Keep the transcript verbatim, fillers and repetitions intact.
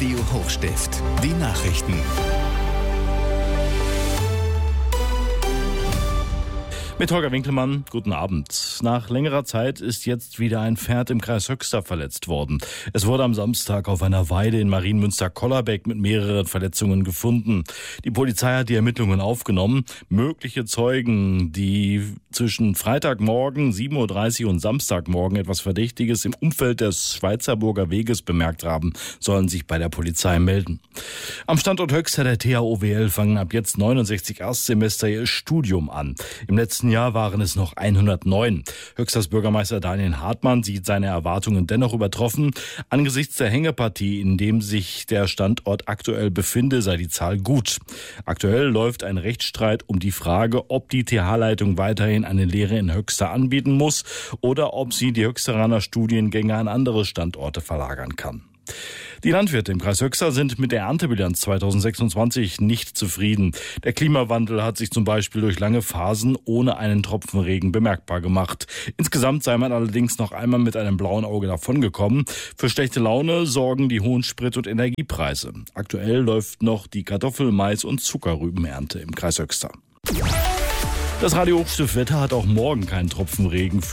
Radio Hochstift. Die Nachrichten. Mit Holger Winkelmann, guten Abend. Nach längerer Zeit ist jetzt wieder ein Pferd im Kreis Höxter verletzt worden. Es wurde am Samstag auf einer Weide in Marienmünster-Kollerbeck mit mehreren Verletzungen gefunden. Die Polizei hat die Ermittlungen aufgenommen. Mögliche Zeugen, die zwischen Freitagmorgen sieben Uhr dreißig und Samstagmorgen etwas Verdächtiges im Umfeld des Schweizerburger Weges bemerkt haben, sollen sich bei der Polizei melden. Am Standort Höxter der T H O W L fangen ab jetzt neunundsechzig Erstsemester ihr Studium an. Im letzten Jahr waren es noch hundertneun. Höxters Bürgermeister Daniel Hartmann sieht seine Erwartungen dennoch übertroffen. Angesichts der Hängepartie, in dem sich der Standort aktuell befinde, sei die Zahl gut. Aktuell läuft ein Rechtsstreit um die Frage, ob die T H-Leitung weiterhin eine Lehre in Höxter anbieten muss oder ob sie die Höxteraner Studiengänge an andere Standorte verlagern kann. Die Landwirte im Kreis Höxter sind mit der Erntebilanz zweitausendsechsundzwanzig nicht zufrieden. Der Klimawandel hat sich zum Beispiel durch lange Phasen ohne einen Tropfen Regen bemerkbar gemacht. Insgesamt sei man allerdings noch einmal mit einem blauen Auge davongekommen. Für schlechte Laune sorgen die hohen Sprit- und Energiepreise. Aktuell läuft noch die Kartoffel-, Mais- und Zuckerrübenernte im Kreis Höxter. Das Radio Hochstift Wetter hat auch morgen keinen Tropfen Regen.